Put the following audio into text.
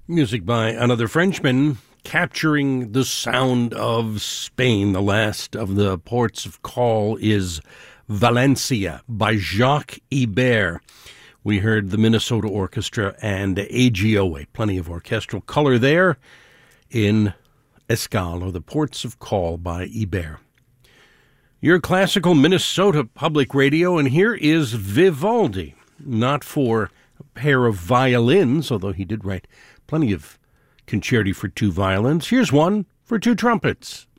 Music by another Frenchman, capturing the sound of Spain. The last of the ports of call is Valencia by Jacques Ibert. We heard the Minnesota Orchestra and AGOA. Plenty of orchestral color there in Escale, or the Ports of Call by Ibert. Your classical Minnesota Public Radio, and here is Vivaldi, not for a pair of violins, although he did write plenty of concerti for two violins. Here's one for two trumpets.